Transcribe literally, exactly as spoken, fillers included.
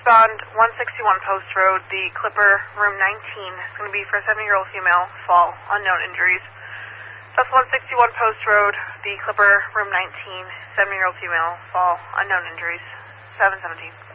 respond one sixty-one Post Road, the Clipper, room nineteen. It's going to be for a seven-year-old female, fall, unknown injuries. That's one sixty-one Post Road, the Clipper, room nineteen, seven-year-old female, fall, unknown injuries, seven seventeen.